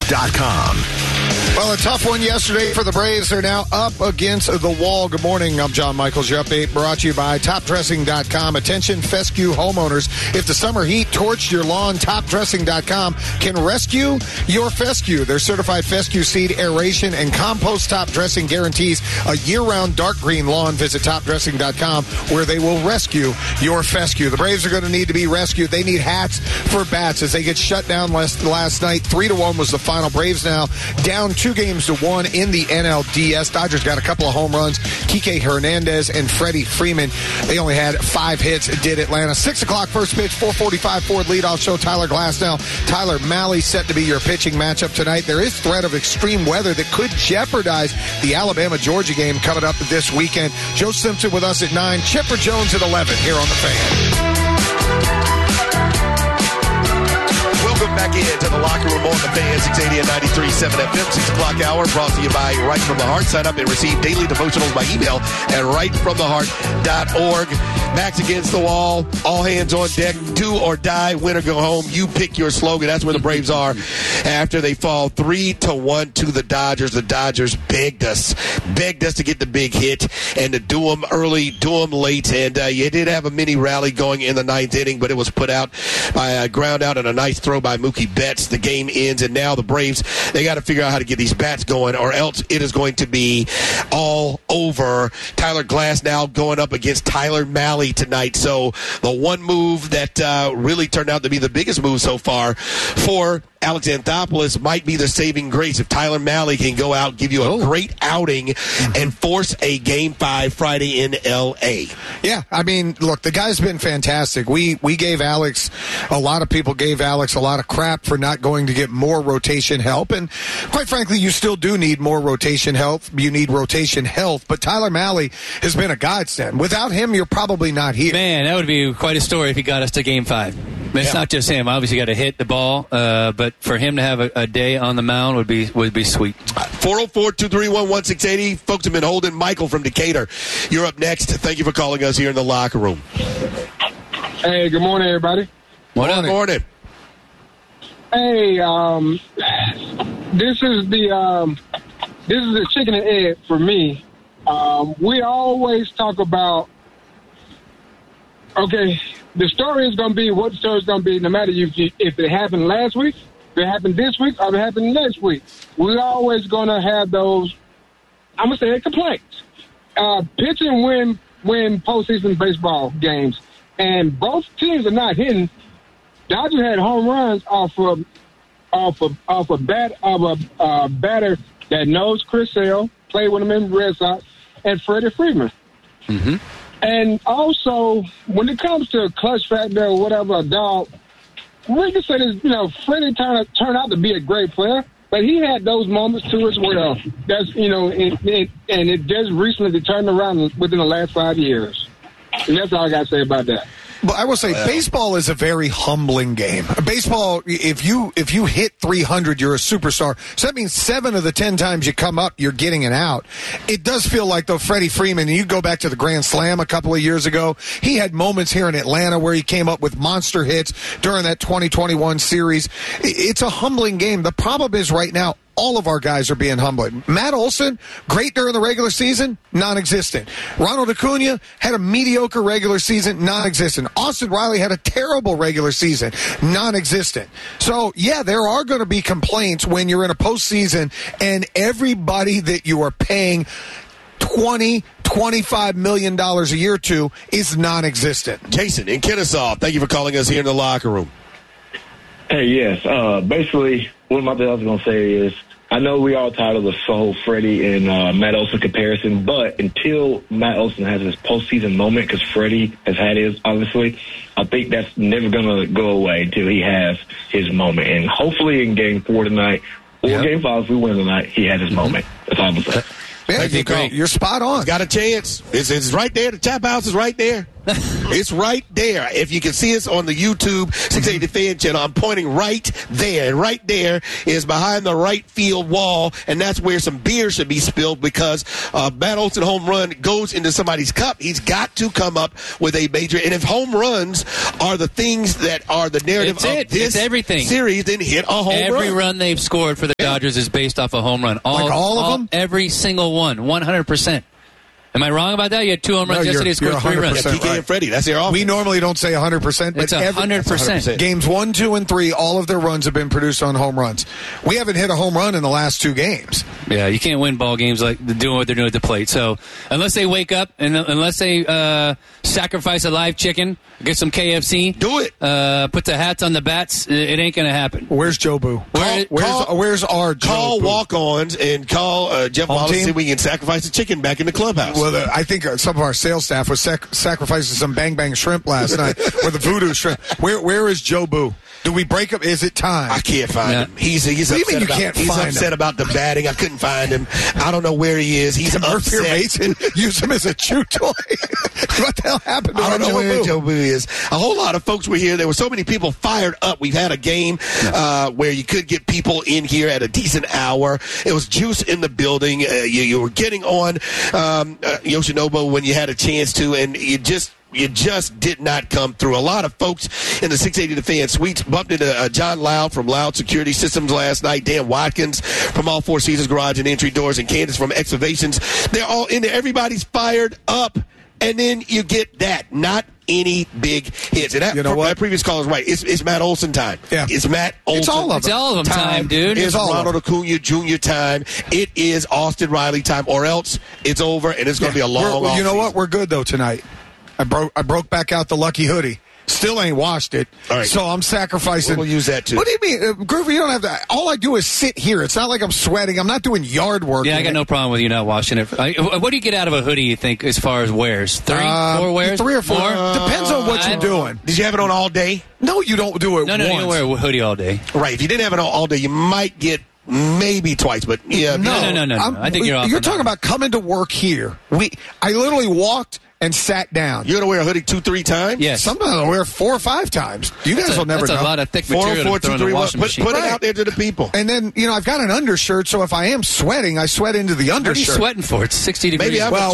TopDressing.com. Well, a tough one yesterday for the Braves. They're now up against the wall. Good morning. I'm John Michaels. Your update brought to you by TopDressing.com. Attention, fescue homeowners. If the summer heat torched your lawn, TopDressing.com can rescue your fescue. Their certified fescue seed aeration and compost top dressing guarantees a year-round dark green lawn. Visit TopDressing.com where they will rescue your fescue. The Braves are going to need to be rescued. They need hats for bats as they get shut down last night. 3-1 was the final. Braves now down 2-1 in the NLDS. Dodgers got a couple of home runs. Kike Hernandez and Freddie Freeman. They only had 5 hits. Did Atlanta. 6 o'clock first pitch. 4:45 Ford leadoff show. Tyler Glasnow, Tyler Mahle set to be your pitching matchup tonight. There is threat of extreme weather that could jeopardize the Alabama-Georgia game coming up this weekend. Joe Simpson with us at 9. Chipper Jones at 11 here on The Fan. Welcome back into the locker room on The Fan, 680 and 93.7 FM, 6 o'clock hour, brought to you by Right From The Heart. Sign up and receive daily devotionals by email at rightfromtheheart.org. Backs against the wall, all hands on deck, do or die, win or go home. You pick your slogan. That's where the Braves are after they fall 3-1 to the Dodgers. The Dodgers begged us to get the big hit and to do them early, do them late. And you did have a mini rally going in the 9th inning, but it was put out by a ground out and a nice throw by Mookie Betts. The game ends, and now the Braves, they got to figure out how to get these bats going, or else it is going to be all over. Tyler Glasnow going up against Tyler Mahle tonight. So the one move that really turned out to be the biggest move so far for Alex Anthopoulos might be the saving grace if Tyler Mahle can go out, give you a great outing, and force a Game 5 Friday in L.A. Yeah, I mean, look, the guy's been fantastic. We gave Alex, a lot of people gave Alex a lot of crap for not going to get more rotation help, and quite frankly, you still do need more rotation help. You need rotation health, but Tyler Mahle has been a godsend. Without him, you're probably not here. Man, that would be quite a story if he got us to Game 5. It's not just him. Obviously, got to hit the ball, but for him to have a day on the mound would be sweet. 404-231-1680. Folks have been holding. Michael from Decatur, you're up next. Thank you for calling us here in the locker room. Hey, good morning, everybody. Good morning. Hey, this is the chicken and egg for me. We always talk about, okay, the story is going to be what the story is going to be, no matter if it happened last week, if it happened this week, or if it happened next week. We're always going to have those, I'm going to say, complaints. Pitching win postseason baseball games, and both teams are not hitting. Dodgers had home runs off a batter that knows Chris Sale, played with him in the Red Sox, and Freddie Freeman. Mm-hmm. And also, when it comes to clutch factor or whatever, a dog, we can say this, Freddie turned out to be a great player, but he had those moments too as well. That's, and it just recently turned around within the last 5 years. And that's all I got to say about that. But I will say, baseball is a very humbling game. Baseball, if you hit 300, you're a superstar. So that means 7 of the 10 times you come up, you're getting an out. It does feel like, though, Freddie Freeman, and you go back to the Grand Slam a couple of years ago, he had moments here in Atlanta where he came up with monster hits during that 2021 series. It's a humbling game. The problem is right now, all of our guys are being humbled. Matt Olson, great during the regular season, non-existent. Ronald Acuna had a mediocre regular season, non-existent. Austin Riley had a terrible regular season, non-existent. So, yeah, there are going to be complaints when you're in a postseason and everybody that you are paying $25 million a year to is non-existent. Jason in Kennesaw, thank you for calling us here in the locker room. Hey, yes. Basically, what my thing I was going to say is, I know we all tired of the whole Freddie and Matt Olson comparison, but until Matt Olson has his postseason moment, because Freddie has had his, obviously, I think that's never going to go away until he has his moment. And hopefully in Game 4 tonight, or Game 5 if we win tonight, he has his moment. That's all I'm going to say. Yeah, you're spot on. He's got a chance. It's right there. The tap house is right there. It's right there. If you can see us on the YouTube 680 Fan channel, I'm pointing right there. And right there is behind the right field wall, and that's where some beer should be spilled because Matt Olson home run goes into somebody's cup. He's got to come up with a major. And if home runs are the things that are the narrative of this everything. series, then hit a home run. Every run they've scored for the Rodgers is based off a home run. All of them? Every single one, 100%. Am I wrong about that? You had 2 home runs yesterday, scored 3 runs. Yeah, PK and Freddie, that's their offense. We normally don't say 100%, but It's 100%. Games 1, 2, and 3, all of their runs have been produced on home runs. We haven't hit a home run in the last 2 games. Yeah, you can't win ball games like doing what they're doing at the plate. So unless they wake up and unless they sacrifice a live chicken, get some KFC, do it. Put the hats on the bats, it ain't going to happen. Where's Joe Boo? Where's our Joe Call Boo? walk-ons and call Jeff Wallace team? so we can sacrifice the chicken back in the clubhouse. Well, I think some of our sales staff was sacrificing some Bang Bang shrimp last night, or the voodoo shrimp. Where is Joe Boo? Do we break up? Is it time? I can't find him. He's What do you mean you upset can't he's find upset him? about the batting. I couldn't find him. I don't know where he is. He's Murphy or upset. Mason use him as a chew toy. What the hell happened to I don't know Joe where Boo? Joe Boo is. A whole lot of folks were here. There were so many people fired up. We've had a game where you could get people in here at a decent hour. It was juice in the building. You were getting on Yoshinobu when you had a chance to, and you just did not come through. A lot of folks in the 680 The Fan suites bumped into John Loud from Loud Security Systems last night, Dan Watkins from All Four Seasons Garage and Entry Doors, and Candace from Excavations. They're all in there. Everybody's fired up. And then you get that. Not any big hits. And that previous caller's right. It's Matt Olson time. Yeah. It's Matt Olson. It's all of them. It's all of them time, dude. It's Ronald Acuna Jr. time. It is Austin Riley time. Or else it's over, and it's going to be a long You know what? offseason. We're good, though, tonight. I broke back out the lucky hoodie. Still ain't washed it. All right. So I'm sacrificing. We'll use that, too. What do you mean? Groovy, you don't have to. All I do is sit here. It's not like I'm sweating. I'm not doing yard work. Yeah, I got no problem with you not washing it. What do you get out of a hoodie, you think, as far as wears? 3, 4 wears? 3 or 4. More? Depends on what you're doing. Did you have it on all day? No, you don't do it No, once. you don't wear a hoodie all day. Right. If you didn't have it on all day, you might get maybe twice, but yeah. No. I think you're off You're on talking that. about coming to work here. I literally walked and sat down. You're going to wear a hoodie 2-3 times? Yes. Sometimes I wear 4 or 5 times. You guys will never That's know. a lot of thick material to throw in the washing machine. Put it out there to the people. And then, I've got an undershirt, so if I am sweating, I sweat into the What are you undershirt. sweating for? It's 60 degrees. Maybe I'm a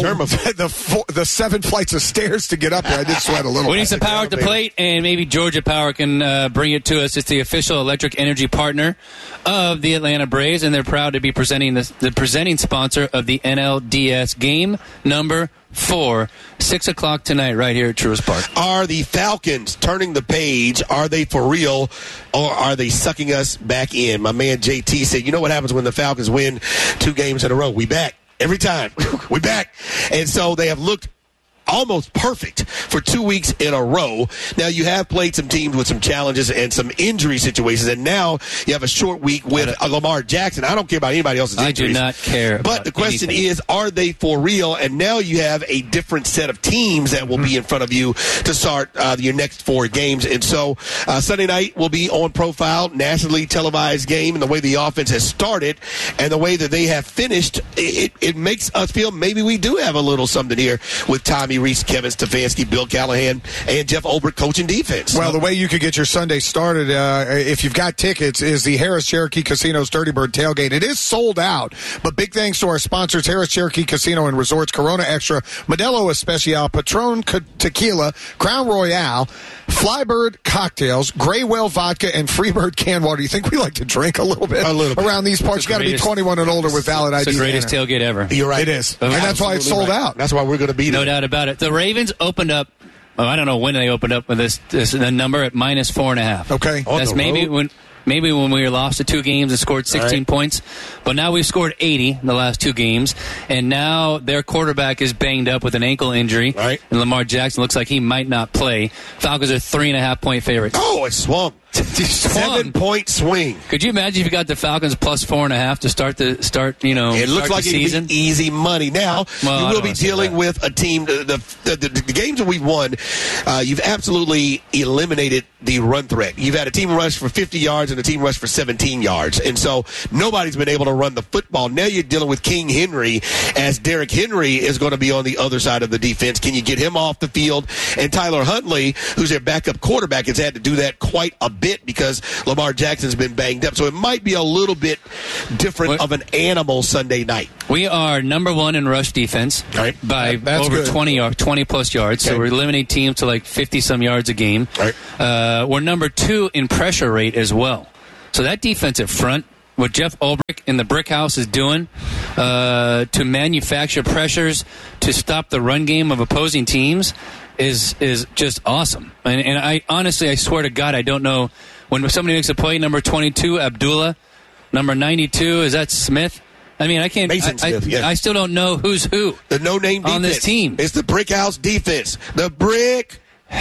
the 7 flights of stairs to get up there, I did sweat a little. We need some power at the plate, and maybe Georgia Power can bring it to us. It's the official electric energy partner of the Atlanta Braves, and they're proud to be presenting the presenting sponsor of the NLDS game number 4, 6 o'clock tonight, right here at Truist Park. Are the Falcons turning the page? Are they for real, or are they sucking us back in? My man JT said, you know what happens when the Falcons win 2 games in a row? We back. Every time. We back. And so they have looked almost perfect for 2 weeks in a row. Now, you have played some teams with some challenges and some injury situations, and now you have a short week with Lamar Jackson. I don't care about anybody else's injuries. I do not care But about the question anything. is, are they for real? And now you have a different set of teams that will be in front of you to start your next 4 games. And so Sunday night will be on Profile, nationally televised game, and the way the offense has started and the way that they have finished, it makes us feel maybe we do have a little something here with Tommy Reese, Kevin Stefanski, Bill Callahan, and Jeff Olbrich coaching defense. Well, the way you could get your Sunday started, if you've got tickets, is the Harris Cherokee Casino's Dirty Bird Tailgate. It is sold out, but big thanks to our sponsors, Harris Cherokee Casino and Resorts, Corona Extra, Modelo Especial, Patron Tequila, Crown Royale, Flybird Cocktails, Graywell Vodka, and Freebird Canned Water. You think we like to drink a little bit around these parts? You got to be 21 and older with valid ID. It's the greatest tailgate ever. You're right. It is. And that's why it's sold out. That's why we're going to be there. No doubt about it. The Ravens opened up. I don't know when they opened up with this number at -4.5. Okay. That's maybe when we were lost to 2 games and scored 16 points. But now we've scored 80 in the last 2 games. And now their quarterback is banged up with an ankle injury. Right. And Lamar Jackson looks like he might not play. Falcons are 3.5-point favorites. Oh, it swung. 7-point swing. Could you imagine if you got the Falcons +4.5 to start? It looks like the season? it'd be easy money. Now, Well, you I will don't be wanna say dealing that. with a team. The games that we've won, you've absolutely eliminated the run threat. You've had a team rush for 50 yards and a team rush for 17 yards. And so nobody's been able to run the football. Now you're dealing with King Henry, as Derrick Henry is going to be on the other side of the defense. Can you get him off the field? And Tyler Huntley, who's their backup quarterback, has had to do that quite a bit because Lamar Jackson's been banged up. So it might be a little bit different of an animal Sunday night. We are number 1 in rush defense by That's over good. 20 plus yards. Okay. So we're eliminating teams to like 50-some yards a game. Right. We're number 2 in pressure rate as well. So that defensive front what Jeff Ulbrich in the Brick House is doing to manufacture pressures to stop the run game of opposing teams is just awesome. And I honestly, I swear to God, I don't know when somebody makes a play. Number 22, Abdullah. Number 92, is that Smith? I mean, I can't. Mason Smith, yeah. I still don't know who's who. The no-name defense on this team. It's the Brick House defense. The Brick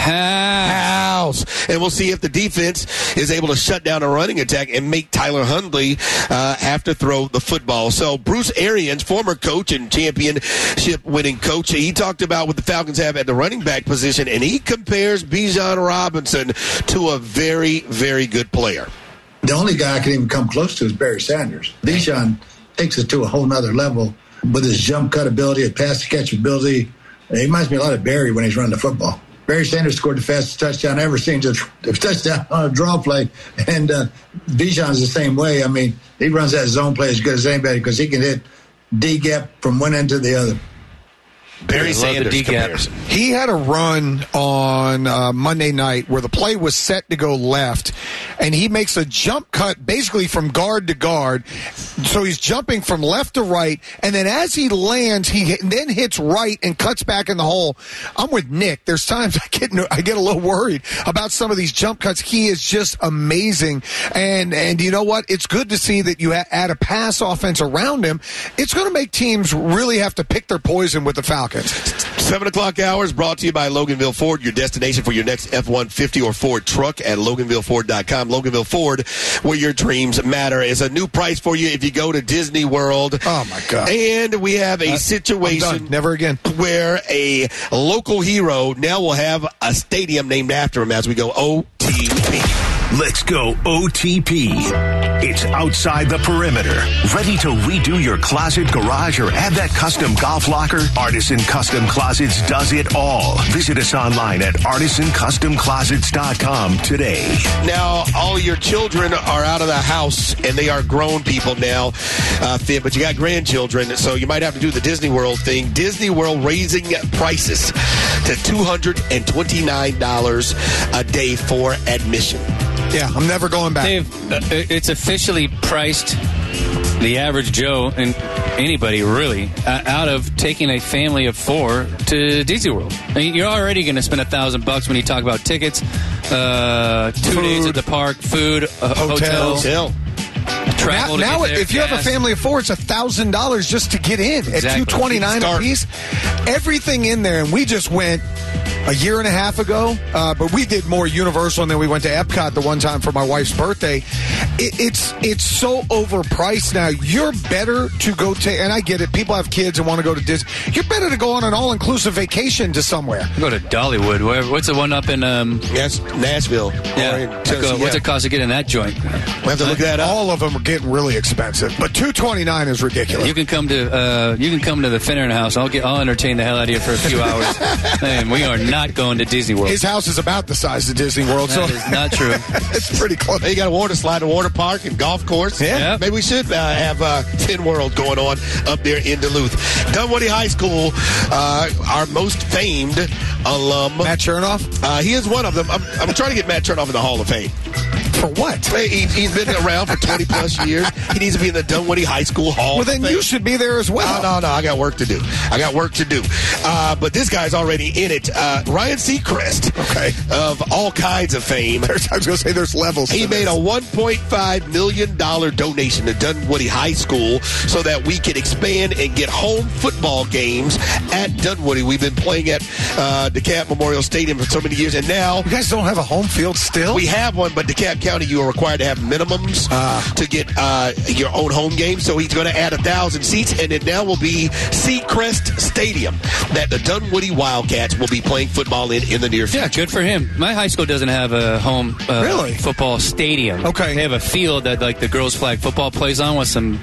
House. And we'll see if the defense is able to shut down a running attack and make Tyler Hundley have to throw the football. So Bruce Arians, former coach and championship-winning coach, he talked about what the Falcons have at the running back position, and he compares Bijan Robinson to a very, very good player. The only guy I can even come close to is Barry Sanders. Bijan takes it to a whole nother level with his jump cut ability, his pass catch ability. He reminds me a lot of Barry when he's running the football. Barry Sanders scored the fastest touchdown I ever seen, just a touchdown on a draw play. And Bijan's the same way. I mean, he runs that zone play as good as anybody because he can hit D-gap from one end to the other. Barry Sanders comparison. He had a run on Monday night where the play was set to go left, and he makes a jump cut basically from guard to guard. So he's jumping from left to right, and then as he lands, he then hits right and cuts back in the hole. I'm with Nick. There's times I get a little worried about some of these jump cuts. He is just amazing, and you know what? It's good to see that you add a pass offense around him. It's going to make teams really have to pick their poison with the Falcons. 7 o'clock hours brought to you by Loganville Ford, your destination for your next F-150 or Ford truck at LoganvilleFord.com. Loganville Ford, where your dreams matter. Is a new price for you if you go to Disney World. Oh, my God. And we have a situation never again where a local hero now will have a stadium named after him as we go OTP. Let's go OTP. It's outside the perimeter. Ready to redo your closet, garage, or add that custom golf locker? Artisan Custom Closets does it all. Visit us online at artisancustomclosets.com today. Now, all your children are out of the house, and they are grown people now, Finn, but you got grandchildren, so you might have to do the Disney World thing. Disney World raising prices to $229 a day for admission. Yeah, I'm never going back. It's officially priced the average Joe and anybody really out of taking a family of 4 to Disney World. I mean, you're already going to spend $1,000 when you talk about tickets, 2 days at the park, food, hotel. Travel now if you have a family of 4, it's $1,000 just to get in at $229 a piece. Everything in there, and we just went a year and a half ago, but we did more Universal, and then we went to Epcot the one time for my wife's birthday. It's so overpriced now. You're better to go to, and I get it, people have kids and want to go to Disney. You're better to go on an all-inclusive vacation to somewhere. Go to Dollywood. What's the one up in Nashville? Yeah. What's it cost to get in that joint? We have to look that up. All of them are getting really expensive, but $229 is ridiculous. You can come to the Finneran house. I'll entertain the hell out of you for a few hours. Man, we are not going to Disney World. His house is about the size of Disney World, that is not true. It's pretty close. You got a water slide, a water park, and golf course. Yeah. Maybe we should have 10 World going on up there in Duluth. Dunwoody High School, our most famed alum, Matt Chernoff. He is one of them. I'm trying to get Matt Chernoff in the Hall of Fame. For what? He's been around for 20 plus years. He needs to be in the Dunwoody High School Hall. Well, then you should be there as well. No. I got work to do. But this guy's already in it. Ryan Seacrest, of all kinds of fame. I was going to say there's levels. He made a $1.5 million donation to Dunwoody High School so that we can expand and get home football games at Dunwoody. We've been playing at DeKalb Memorial Stadium for so many years, and now you guys don't have a home field still? We have one, but DeKalb County, you are required to have minimums to get your own home game. So he's going to add 1,000 seats, and it now will be Seacrest Stadium that the Dunwoody Wildcats will be playing football in the near future. Yeah, good for him. My high school doesn't have a home football stadium. Okay. They have a field that like the girls' flag football plays on with some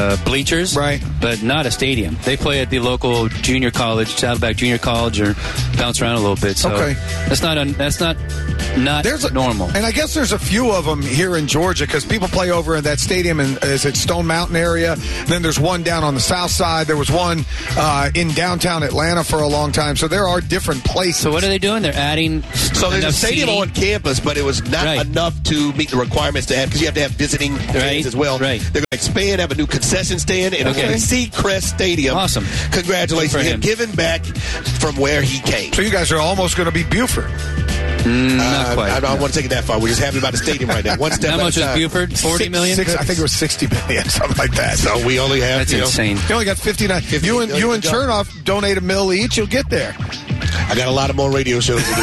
bleachers, right? But not a stadium. They play at the local junior college, Saddleback Junior College, or bounce around a little bit. So that's not normal. And I guess there's a few of them here in Georgia because people play over in that stadium is it Stone Mountain area. Then there's one down on the south side. There was one in downtown Atlanta for a long time. So there are different places. So what are they doing? They're adding. So there's a stadium on campus, but it was not enough to meet the requirements to have because you have to have visiting fans as well. Right. They're going to expand, have a new concession stand, and it's Seacrest Stadium. Awesome. Congratulations to him. Giving back from where he came. So you guys are almost going to be Buford. Not quite. I don't want to take it that far. We're just happy about the stadium right now. One step How much is Buford? $40 million? I think it was $60 million, something like that. So we only have. That's insane. You only got 59. You and Chernoff donate $1 million each. You'll get there. I got a lot of more radio shows to do.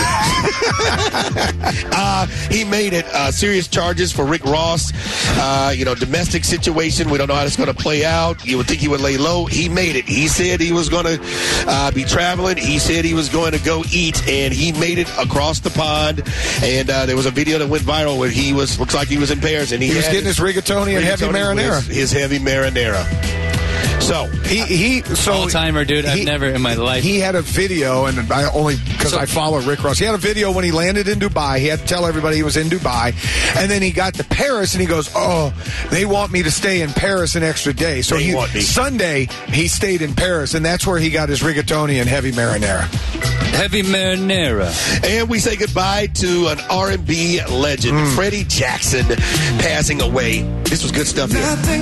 He made it. Serious charges for Rick Ross. Domestic situation. We don't know how it's going to play out. You would think he would lay low. He made it. He said he was going to be traveling. He said he was going to go eat, and he made it across the pond. And there was a video that went viral where looks like he was in Paris, and he was getting his rigatoni and heavy marinara. His heavy marinara. So all-timer, dude. I've never in my life. He had a video, and I only because I follow Rick Ross. He had a video when he landed in Dubai. He had to tell everybody he was in Dubai, and then he got to Paris, and he goes, "Oh, they want me to stay in Paris an extra day." So Sunday he stayed in Paris, and that's where he got his rigatoni and heavy marinara. Heavy marinara. And we say goodbye to an R&B legend, Freddie Jackson, passing away. This was good stuff here.